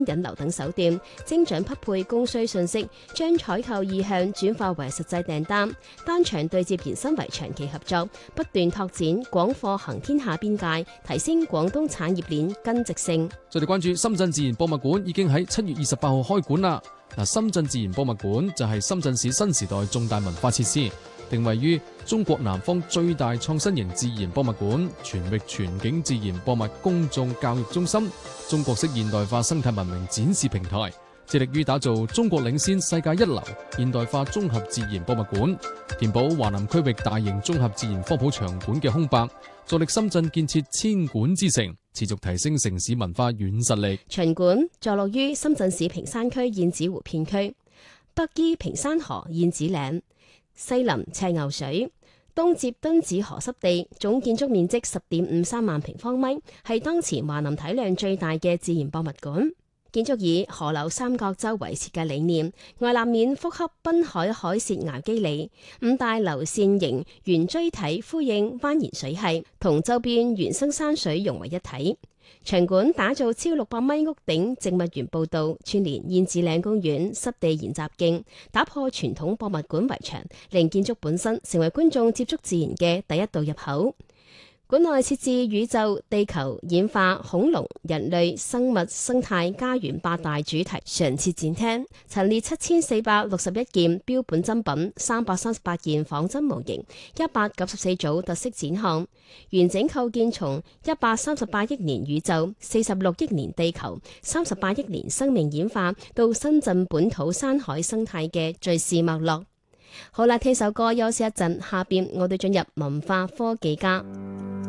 引流等手段，精準匹配供需信息，將採購意向轉化為實際訂單，單場對接延伸為長期合作，不斷拓展廣貨行天下邊界，提升廣東產業鏈根植性。 再嚟關注深圳自然博物館已經喺7月28號開館啦。深圳自然博物館就係深圳市新時代重大文化設施，定位於中國南方最大創新型自然博物館、全域全景自然博物公眾教育中心、中國式現代化生態文明展示平台，致力於打造中國領先世界一流現代化綜合自然博物館，填補華南區域大型綜合自然科普場館嘅空白，助力深圳建設千館之城，持續提升城市文化軟實力。 場館坐落於深圳市坪山區燕子湖片區，北依坪山河燕子嶺，西臨赤牛水，東接敦子河濕地，總建築面積10.53萬平方米，係當前華南體量最大嘅自然博物館。建築以河流三角洲為設計理念，外立面複刻濱海海蝕崖肌理，五大流線型圓錐體呼應蜿蜒水系，同周邊原生山水融為一體。場館打造超600米屋頂植物園步道，串聯燕子嶺公園濕地研習徑，打破傳統博物館圍牆，令建築本身成為觀眾接觸自然嘅第一道入口。館內設置宇宙、地球、演化、恐龍、人類、生物、生態、家園8大主題常設展廳，陳列7461件標本珍品、338件仿真模型、194組特色展項，完整構建從138億年宇宙、46億年地球、38億年生命演化到深圳本土山海生態嘅敘事脈絡。好啦，聽首歌休息一陣，下邊我哋進入文化科技家。